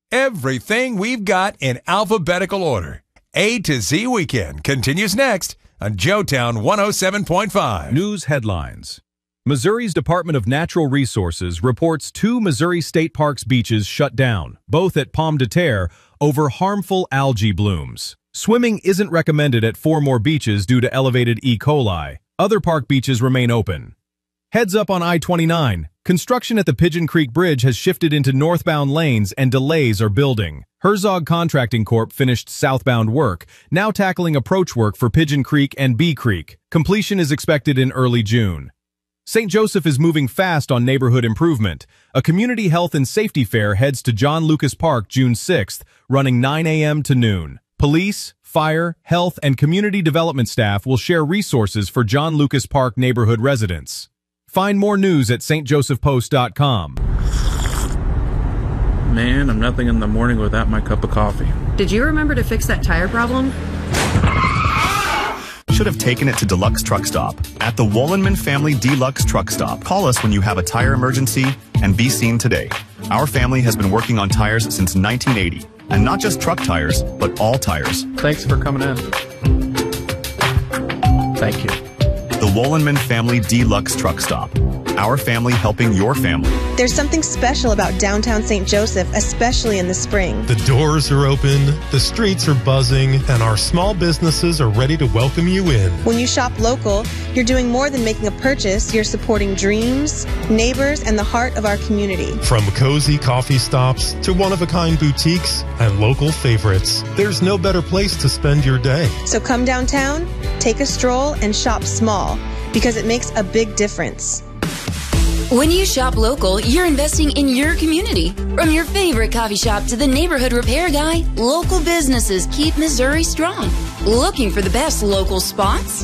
Everything we've got in alphabetical order. A to Z Weekend continues next on Joetown 107.5. News headlines. Missouri's Department of Natural Resources reports 2 Missouri State Parks beaches shut down, both at Pomme de Terre, over harmful algae blooms. Swimming isn't recommended at 4 more beaches due to elevated E. coli. Other park beaches remain open. Heads up on I-29. Construction at the Pigeon Creek Bridge has shifted into northbound lanes and delays are building. Herzog Contracting Corp finished southbound work, now tackling approach work for Pigeon Creek and Bee Creek. Completion is expected in early June. St. Joseph is moving fast on neighborhood improvement. A community health and safety fair heads to John Lucas Park June 6th, running 9 a.m. to noon. Police, fire, health, and community development staff will share resources for John Lucas Park neighborhood residents. Find more news at stjosephpost.com. Man, I'm nothing in the morning without my cup of coffee. Did you remember to fix that tire problem? Should have taken it to Deluxe Truck Stop. At the Wollenman Family Deluxe Truck Stop, call us when you have a tire emergency and be seen today. Our family has been working on tires since 1980. And not just truck tires, but all tires. Thanks for coming in. Thank you. The Wollenman Family Deluxe Truck Stop. Our family helping your family. There's something special about downtown St. Joseph, especially in the spring. The doors are open, the streets are buzzing, and our small businesses are ready to welcome you in. When you shop local, you're doing more than making a purchase. You're supporting dreams, neighbors, and the heart of our community. From cozy coffee stops to one-of-a-kind boutiques and local favorites, there's no better place to spend your day. So come downtown, take a stroll, and shop small, because it makes a big difference. When you shop local, you're investing in your community. From your favorite coffee shop to the neighborhood repair guy, local businesses keep Missouri strong. Looking for the best local spots?